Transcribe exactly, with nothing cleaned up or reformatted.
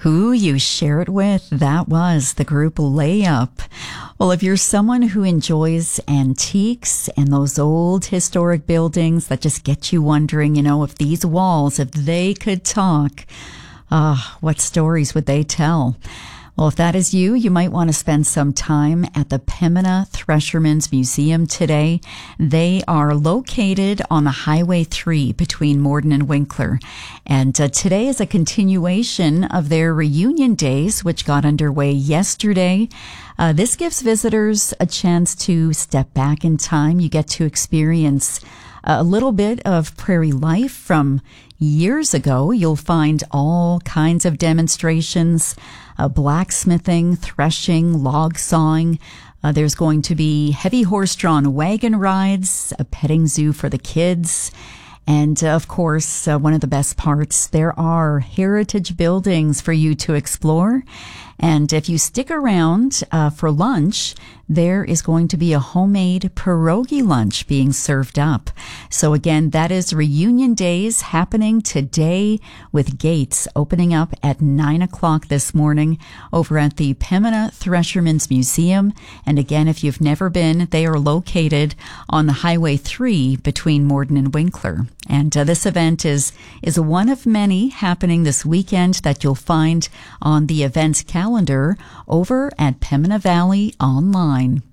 Who you share it with, that was the group Layup. Well, if you're someone who enjoys antiques and those old historic buildings that just get you wondering, you know, if these walls, if they could talk, ah, uh, what stories would they tell? Well, if that is you, you might want to spend some time at the Pembina Threshermen's Museum today. They are located on the Highway three between Morden and Winkler. And uh, today is a continuation of their reunion days, which got underway yesterday. Uh, this gives visitors a chance to step back in time. You get to experience a little bit of prairie life from years ago. You'll find all kinds of demonstrations, uh, blacksmithing, threshing, log sawing. Uh, there's going to be heavy horse-drawn wagon rides, a petting zoo for the kids. And, uh, of course, uh, one of the best parts, there are heritage buildings for you to explore. And if you stick around uh, for lunch, there is going to be a homemade pierogi lunch being served up. So again, that is Reunion Days happening today with gates opening up at nine o'clock this morning over at the Pembina Threshermen's Museum. And again, if you've never been, they are located on the Highway three between Morden and Winkler. And uh, this event is, is one of many happening this weekend that you'll find on the events calendar over at Pembina Valley Online.